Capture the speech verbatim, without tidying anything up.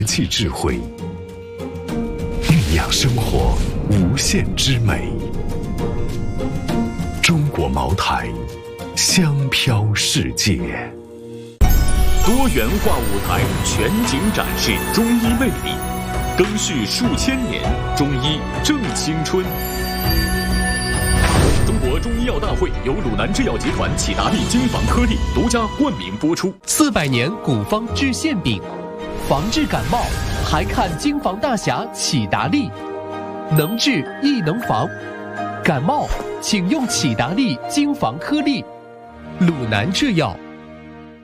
气智慧，酝酿生活无限之美。中国茅台，香飘世界。 多元化舞台全景展示中医魅力，更续数千年，中医正青春。中国中医药大会由鲁南制药集团启达利精房颗粒独家冠名播出。 四百年古方治馅饼，防治感冒还看精房大侠启达利，能治亦能防。感冒请用启达利精房颗粒，鲁南制药。